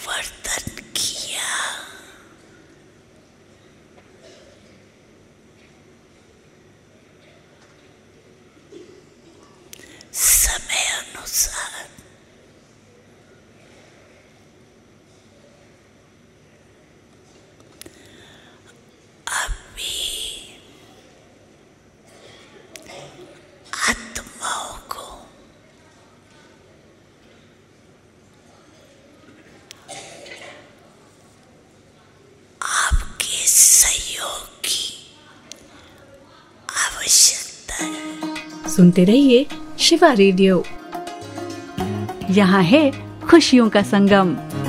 परिवर्तन किया। समय अनुसार अभी आत्माओं को आपके सहयोग की आवश्यकता है। सुनते रहिए शिवा रेडियो। यहाँ है खुशियों का संगम।